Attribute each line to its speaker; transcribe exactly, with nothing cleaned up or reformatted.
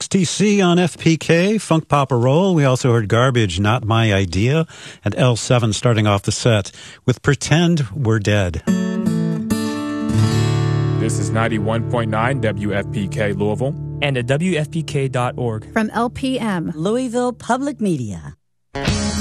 Speaker 1: X T C on F P K, Funk Papa Roll. We also heard Garbage, Not My Idea, and L seven starting off the set with Pretend We're Dead.
Speaker 2: This is ninety-one point nine W F P K Louisville.
Speaker 3: And at W F P K dot org.
Speaker 4: From L P M,
Speaker 5: Louisville Public Media.